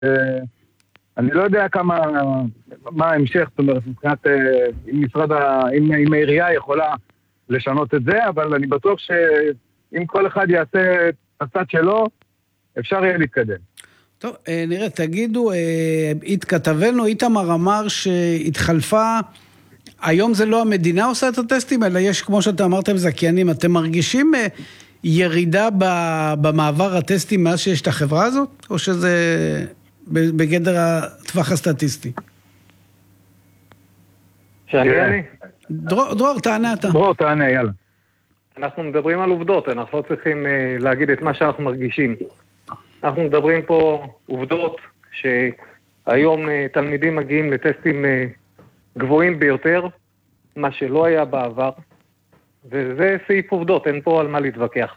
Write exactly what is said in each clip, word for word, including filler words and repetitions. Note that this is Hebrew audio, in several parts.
אני לא יודע כמה, מה ההמשך, זאת אומרת, מבחינת, אם משרד, אם, אם העירייה יכולה לשנות את זה, אבל אני בטוח שאם כל אחד יעשה את הצד שלו, אפשר יהיה להתקדם. טוב, נראה, תגידו, כתבנו, איתמר אמר שהתחלפה, היום זה לא המדינה עושה את הטסטים, אלא יש, כמו שאתם אמרתם, זכיינים, אתם מרגישים ירידה במעבר הטסטים מאז שיש את החברה הזאת, או שזה בגדר הטווח הסטטיסטי? שאני? דרור, תענה אתה. דרור, תענה, יאללה. אנחנו מדברים על עובדות, אנחנו לא צריכים להגיד את מה שאנחנו מרגישים. אנחנו מדברים פה עובדות שהיום תלמידים מגיעים לטסטים גבוהים ביותר, מה שלא היה בעבר, וזה סעיף עובדות, אין פה על מה להתווכח.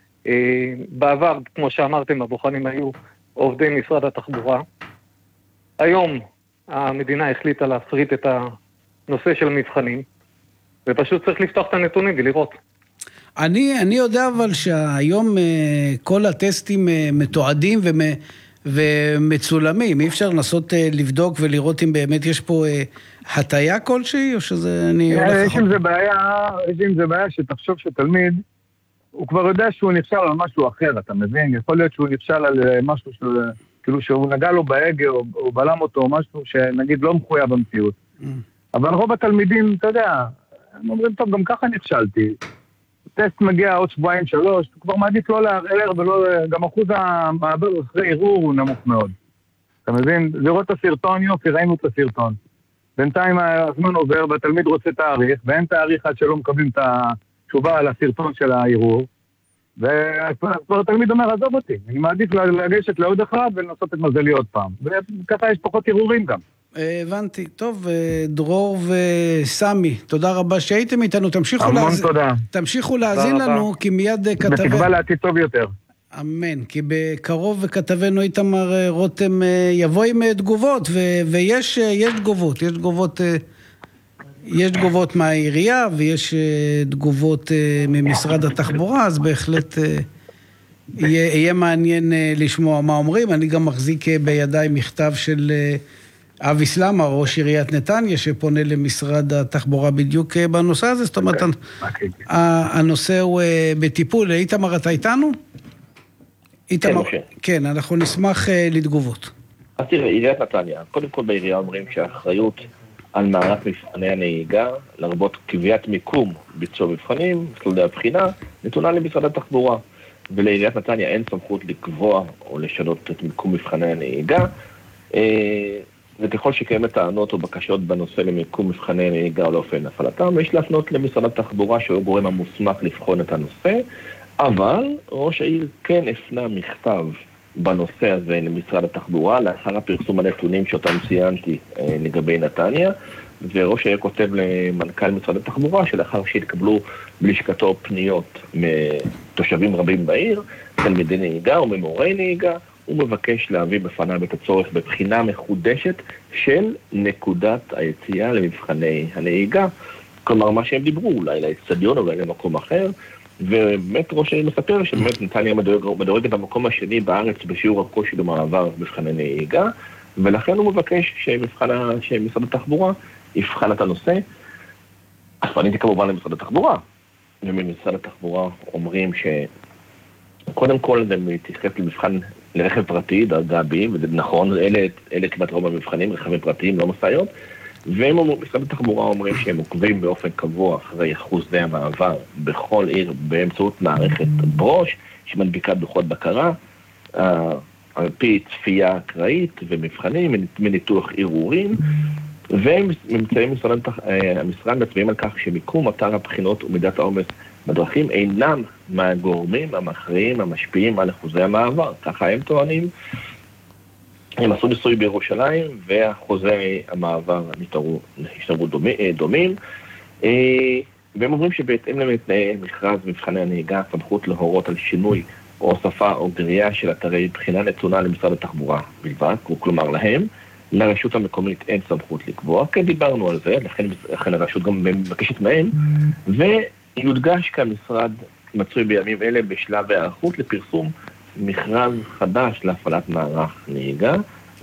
בעבר, כמו שאמרתם, הבוחנים היו עובדי משרד התחבורה. היום המדינה החליטה להפריט את הנושא של מבחנים, ופשוט צריך לפתוח את הנתונים ולראות. אני, אני יודע אבל שהיום כל הטסטים מתועדים ומצולמים, אי אפשר לנסות לבדוק ולראות אם באמת יש פה הטיה כלשהי, או שזה אני הולך... יש עם זה בעיה, יש עם זה בעיה שתחשוב שתלמיד, הוא כבר יודע שהוא נכשל על משהו אחר, אתה מבין? יכול להיות שהוא נכשל על משהו שהוא, כאילו שהוא נגע לו בהגה, או, או בלם אותו, או משהו שנגיד לא מחויב במציאות. Mm. אבל רוב התלמידים, אתה יודע, הם אומרים, טוב, גם ככה נכשלתי. טסט מגיע עוד שבועיים שלוש, הוא כבר מעדיף לא לערער, ולא, גם אחוז המעבר אחרי ערעור הוא נמוך מאוד. אתה מבין? לראות את הסרטון, יופי, ראינו את הסרטון. בינתיים הזמן עובר, והתלמיד רוצה תאריך, ואין תאריך עד שלא מקבלים את התשובה על הסרטון של הערעור, וכבר התלמיד אומר, עזוב אותי, אני מעדיף לגשת לעוד אחד ולנסות את מזלי עוד פעם. וככה יש פחות ערעורים גם. הבנתי. טוב, דרור וסמי, תודה רבה שהייתם איתנו. תמשיכו המון להז... תודה. תמשיכו להאזין לנו, כי מיד כתבנו... בתקווה לעתיד טוב יותר. אמן, כי בקרוב כתבנו איתמר רותם יבוא עם תגובות, ו... ויש יש תגובות, יש תגובות... יש תגובות מהעירייה, ויש תגובות ממשרד התחבורה, אז בהחלט יהיה, יהיה מעניין לשמוע מה אומרים. אני גם מחזיק בידיי מכתב של אבי סלמה, ראש עיריית נתניה, שפונה למשרד התחבורה בדיוק בנושא הזה. זאת אומרת, הנושא הוא בטיפול. איתמר, אתה איתנו? איתמר, כן, אנחנו נשמח לתגובות. אז תראה, עיריית נתניה, קודם כל בעירייה אומרים שהאחריות על מערך מבחני הנהיגה, לרבות קביעת מיקום ביצוע מבחנים, מסלולי הבחינה, נתונה למשרד התחבורה. ולעיריית נתניה אין סמכות לקבוע או לשנות את מיקום מבחני הנהיגה, וככל שקיימת טענות או בקשות בנושא למיקום מבחני הנהיגה או לאופן הפעלתם, יש להפנות למשרד התחבורה שהוא גורם המוסמך לבחון את הנושא, אבל ראש העיר כן הפנה מכתב בנושא הזה למשרד התחבורה, לאחר הפרסום הנתונים שאותם ציינתי לגבי נתניה, וראש העיר כותב למנכ"ל משרד התחבורה, שלאחר שהתקבלו בלשכתו פניות מתושבים רבים בעיר, תלמידי נהיגה או ממורי נהיגה, הוא מבקש להביא בפניו את הצורך בבחינה מחודשת של נקודת היציאה למבחני הנהיגה, כלומר מה שהם דיברו, אולי לאצטדיון, אולי למקום אחר, ובאמת ראש העיר מספר שבאמת נתניה מדורגת במקום השני בארץ בשיעור הקושי במעבר מבחני נהיגה, ולכן הוא מבקש שמבחן, שמשרד התחבורה יבחן את הנושא. אז פניתי כמובן למשרד התחבורה, וממשרד התחבורה אומרים שקודם כל זה מתייחס למבחן לרכב פרטי, דרגה בי, וזה נכון, אלה, אלה כמעט רוב המבחנים, רכבים פרטיים, לא מסעיות, ומשרד התחבורה אומרים שהם עוקבים באופן קבוע אחרי אחוזי המעבר בכל עיר באמצעות מערכת ברוש, שמנביקה דוחות בקרה, על פי צפייה אקראית ומבחנים, מניתוח ערעורים, וממצאים המשרד מצביעים על כך שמיקום אתר הבחינות ומידת העומס בדרכים אינם מהגורמים המכריעים המשפיעים על אחוזי המעבר. ככה הם טוענים. הם עשו ניסוי בירושלים, ואחוזי המעבר נשארו דומים, והם אומרים שבהתאם לתנאי מכרז מבחני הנהיגה, סמכות להורות על שינוי או הוספה או גריעה של אתרי בחינה נתונה למשרד התחבורה בלבד, כלומר להם, לרשות המקומית אין סמכות לקבוע, כן דיברנו על זה, לכן, לכן הרשות גם מבקשת מהם, ויודגש כמשרד מצוי בימים אלה בשלב הערכות לפרסום מכרז חדש להפעלת מערך נהיגה,